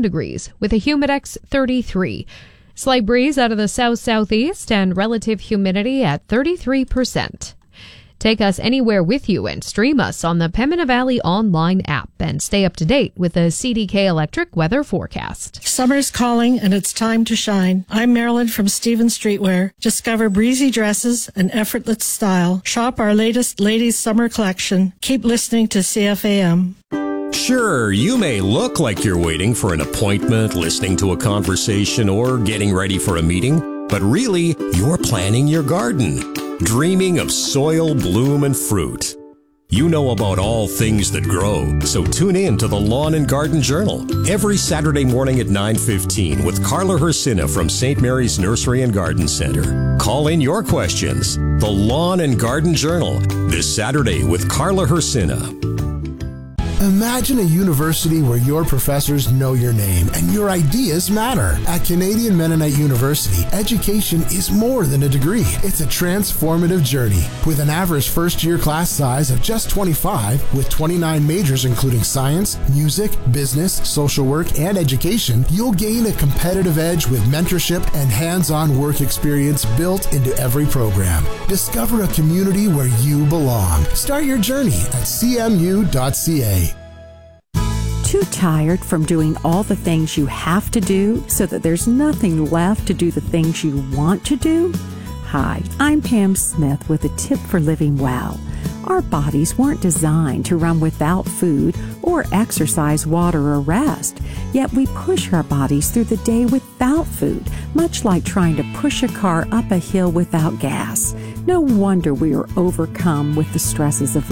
27 degrees with a Humidex 33. Slight breeze out of the south-southeast and relative humidity at 33%. Take us anywhere with you and stream us on the Pembina Valley online app and stay up to date with the CDK Electric weather forecast. Summer's calling and it's time to shine. I'm Marilyn from Stevens Streetwear. Discover breezy dresses and effortless style. Shop our latest ladies' summer collection. Keep listening to CFAM. Sure, you may look like you're waiting for an appointment, listening to a conversation, or getting ready for a meeting, but really, you're planning your garden, dreaming of soil, bloom, and fruit. You know about all things that grow, so tune in to the Lawn and Garden Journal every Saturday morning at 9:15 with Carla Hersina from St. Mary's Nursery and Garden Center. Call in your questions. The Lawn and Garden Journal, this Saturday with Carla Hersina. Imagine a university where your professors know your name and your ideas matter. At Canadian Mennonite University, education is more than a degree. It's a transformative journey. With an average first-year class size of just 25, with 29 majors including science, music, business, social work, and education, you'll gain a competitive edge with mentorship and hands-on work experience built into every program. Discover a community where you belong. Start your journey at cmu.ca. Too tired from doing all the things you have to do so that there's nothing left to do the things you want to do? Hi, I'm Pam Smith with a tip for living well. Our bodies weren't designed to run without food or exercise, water, or rest. Yet we push our bodies through the day without food, much like trying to push a car up a hill without gas. No wonder we are overcome with the stresses of